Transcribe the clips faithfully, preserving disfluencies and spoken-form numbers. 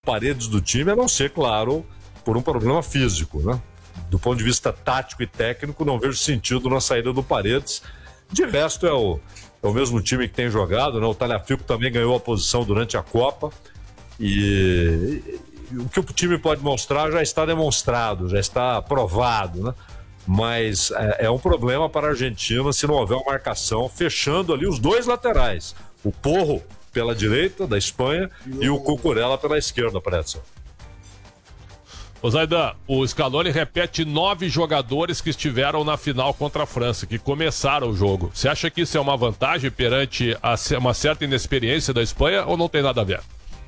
paredes do time, a não ser, claro, por um problema físico, né? Do ponto de vista tático e técnico, não vejo sentido na saída do Paredes. De resto, é o, é o mesmo time que tem jogado, né? O Tagliafico também ganhou a posição durante a Copa. E, e o que o time pode mostrar já está demonstrado, já está provado, né? Mas é, é um problema para a Argentina se não houver uma marcação, fechando ali os dois laterais. O Porro pela direita, da Espanha, e o Cucurella pela esquerda, Pretzel. Ô Zaidan, o Scaloni repete nove jogadores que estiveram na final contra a França, que começaram o jogo. Você acha que isso é uma vantagem perante a, uma certa inexperiência da Espanha ou não tem nada a ver?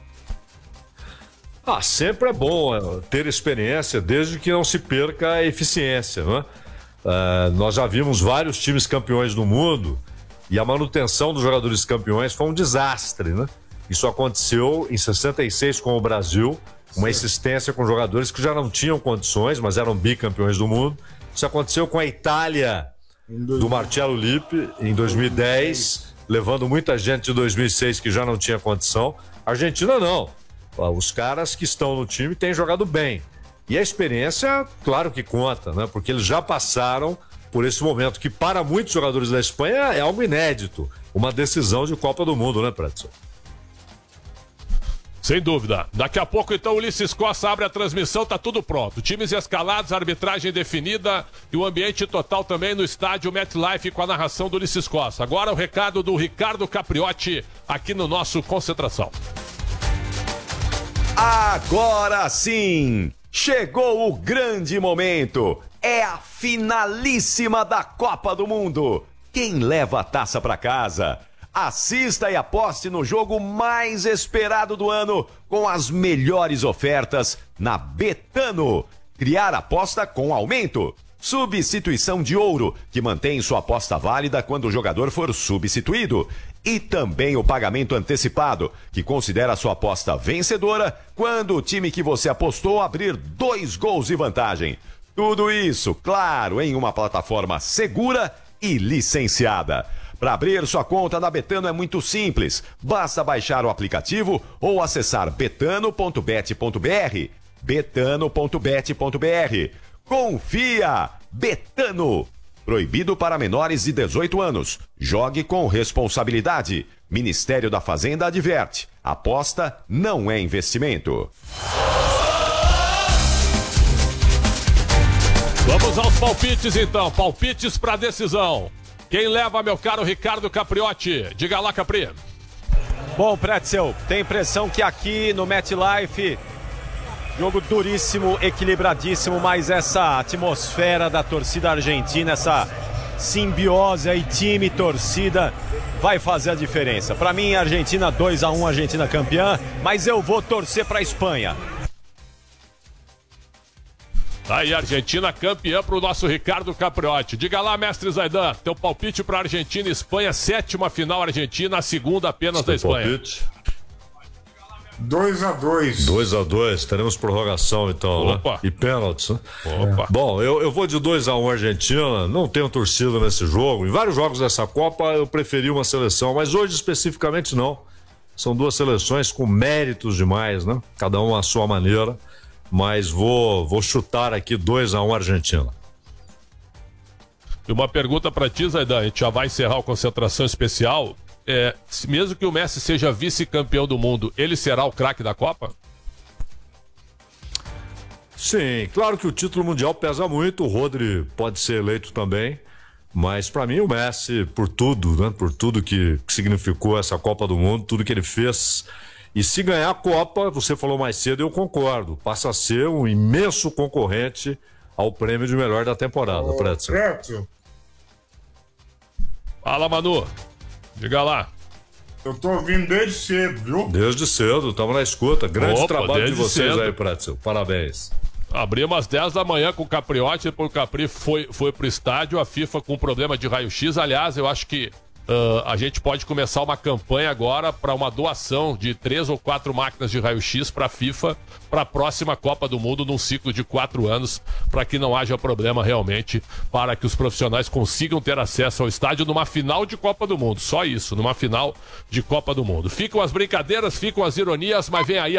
Ah, sempre é bom ter experiência, desde que não se perca a eficiência, né? Uh, nós já vimos vários times campeões do mundo e a manutenção dos jogadores campeões foi um desastre, né? Isso aconteceu em sessenta e seis com o Brasil, uma insistência com jogadores que já não tinham condições, mas eram bicampeões do mundo. Isso aconteceu com a Itália do Marcello Lippi em dois mil e dez, levando muita gente de dois mil e seis que já não tinha condição. A Argentina não. Os caras que estão no time têm jogado bem. E a experiência, claro que conta, né? Porque eles já passaram por esse momento que para muitos jogadores da Espanha é algo inédito. Uma decisão de Copa do Mundo, né, Pretzel? Sem dúvida. Daqui a pouco, então, o Ulisses Costa abre a transmissão, tá tudo pronto. Times escalados, arbitragem definida e o ambiente total também no estádio MetLife com a narração do Ulisses Costa. Agora o recado do Ricardo Capriotti aqui no nosso Concentração. Agora sim! Chegou o grande momento! É a finalíssima da Copa do Mundo! Quem leva a taça para casa? Assista e aposte no jogo mais esperado do ano com as melhores ofertas na Betano. Criar aposta com aumento. Substituição de ouro, que mantém sua aposta válida quando o jogador for substituído. E também o pagamento antecipado, que considera sua aposta vencedora quando o time que você apostou abrir dois gols de vantagem. Tudo isso, claro, em uma plataforma segura e licenciada. Para abrir sua conta na Betano é muito simples. Basta baixar o aplicativo ou acessar betano ponto bet ponto br. betano ponto bet ponto br. Confia! Betano! Proibido para menores de dezoito anos. Jogue com responsabilidade. Ministério da Fazenda adverte. Aposta não é investimento. Vamos aos palpites então. Palpites para decisão. Quem leva, meu caro Ricardo Capriotti? Diga lá, Capri. Bom, Pretzel, tem impressão que aqui no MetLife, jogo duríssimo, equilibradíssimo, mas essa atmosfera da torcida argentina, essa simbiose aí, time, torcida, vai fazer a diferença. Para mim, Argentina dois a um, Argentina campeã, mas eu vou torcer para a Espanha. Tá aí, Argentina campeã pro nosso Ricardo Capriotti. Diga lá, mestre Zaidan, teu palpite pra Argentina e Espanha, sétima final Argentina, a segunda apenas da Espanha. Palpite? dois a dois. dois a dois, teremos prorrogação então, Opa. né? E pênaltis, né? Opa. Bom, eu, eu vou de dois a um Argentina, não tenho torcida nesse jogo. Em vários jogos dessa Copa eu preferi uma seleção, mas hoje especificamente não. São duas seleções com méritos demais, né? Cada uma à sua maneira. Mas vou, vou chutar aqui dois a um Argentina. E uma pergunta para ti, Zaidan, a gente já vai encerrar a concentração especial. É, mesmo que o Messi seja vice-campeão do mundo, ele será o craque da Copa? Sim, claro que o título mundial pesa muito, o Rodri pode ser eleito também, mas para mim o Messi, por tudo, né, por tudo que, que significou essa Copa do Mundo, tudo que ele fez. E se ganhar a Copa, você falou mais cedo, eu concordo, passa a ser um imenso concorrente ao prêmio de melhor da temporada, oh, Pretzel. Fala, Manu. Diga lá. Eu tô ouvindo desde cedo, viu? Desde cedo, estamos na escuta. Grande Opa, trabalho de vocês cedo. aí, Pretzel. Parabéns. Abrimos às dez da manhã com o Capriotti, depois o Capri foi, foi pro estádio, a FIFA com problema de raio-x. Aliás, eu acho que Uh, a gente pode começar uma campanha agora para uma doação de três ou quatro máquinas de raio-x para a FIFA para a próxima Copa do Mundo num ciclo de quatro anos, para que não haja problema realmente, para que os profissionais consigam ter acesso ao estádio numa final de Copa do Mundo. Só isso, numa final de Copa do Mundo. Ficam as brincadeiras, ficam as ironias, mas vem aí